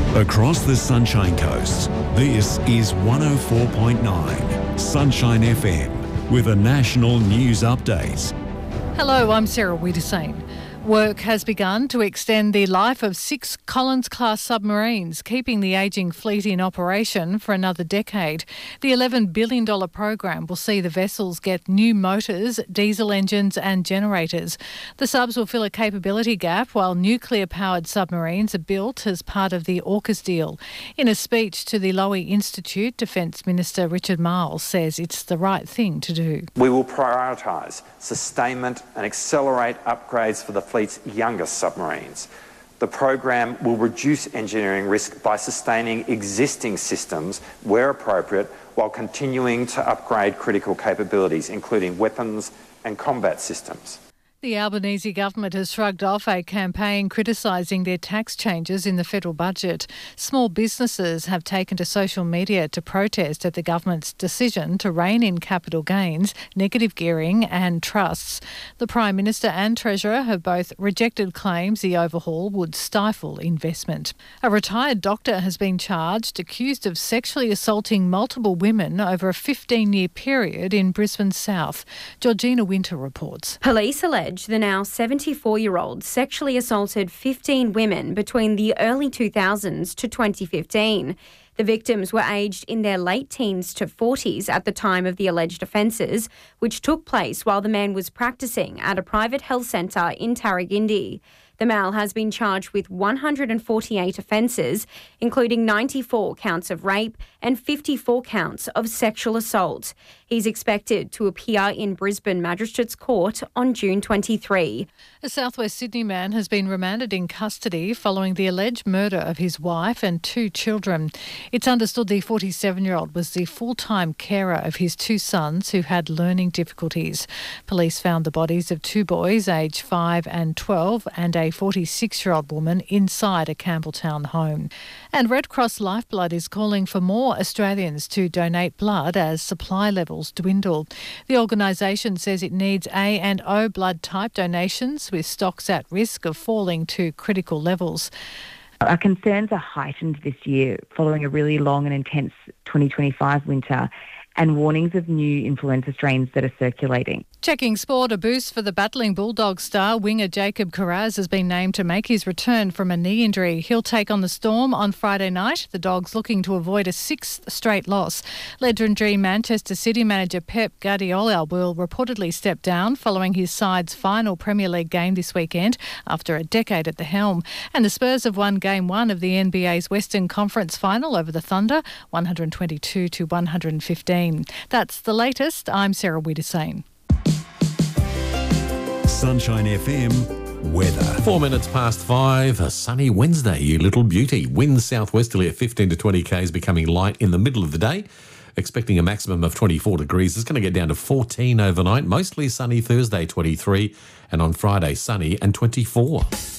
Across the Sunshine Coast, this is 104.9 Sunshine FM with a national news update. Hello, I'm Sarah Wiedersane. Work has begun to extend the life of 6 Collins-class submarines, keeping the ageing fleet in operation for another decade. The $11 billion program will see the vessels get new motors, diesel engines and generators. The subs will fill a capability gap while nuclear-powered submarines are built as part of the AUKUS deal. In a speech to the Lowy Institute, Defence Minister Richard Marles says it's the right thing to do. We will prioritise sustainment and accelerate upgrades for the fleet's youngest submarines. The program will reduce engineering risk by sustaining existing systems where appropriate while continuing to upgrade critical capabilities, including weapons and combat systems. The Albanese government has shrugged off a campaign criticising their tax changes in the federal budget. Small businesses have taken to social media to protest at the government's decision to rein in capital gains, negative gearing and trusts. The Prime Minister and Treasurer have both rejected claims the overhaul would stifle investment. A retired doctor has been charged, accused of sexually assaulting multiple women over a 15-year period in Brisbane South. Georgina Winter reports. Police allege the now 74-year-old sexually assaulted 15 women between the early 2000s to 2015. The victims were aged in their late teens to 40s at the time of the alleged offences, which took place while the man was practising at a private health centre in Tarragindi. The male has been charged with 148 offences, including 94 counts of rape and 54 counts of sexual assault. He's expected to appear in Brisbane Magistrates Court on June 23. A South West Sydney man has been remanded in custody following the alleged murder of his wife and 2 children. It's understood the 47-year-old was the full-time carer of his 2 sons who had learning difficulties. Police found the bodies of 2 boys aged 5 and 12 and a 46-year-old woman inside a Campbelltown home. And Red Cross Lifeblood is calling for more Australians to donate blood as supply levels dwindle. The organisation says it needs A and O blood type donations, with stocks at risk of falling to critical levels. Our concerns are heightened this year following a really long and intense 2025 winter and warnings of new influenza strains that are circulating. Checking sport, a boost for the battling Bulldog star winger Jacob Kiraz has been named to make his return from a knee injury. He'll take on the Storm on Friday night. The Dogs looking to avoid a 6th straight loss. Legendary Manchester City manager Pep Guardiola will reportedly step down following his side's final Premier League game this weekend after a decade at the helm. And the Spurs have won Game 1 of the NBA's Western Conference Final over the Thunder, 122-115. That's the latest. I'm Sarah Wiedersane. Sunshine FM weather. 4 minutes past 5, a sunny Wednesday, you little beauty. Winds southwesterly at 15 to 20 k's, becoming light in the middle of the day. Expecting a maximum of 24 degrees. It's going to get down to 14 overnight. Mostly sunny Thursday, 23. And on Friday, sunny and 24.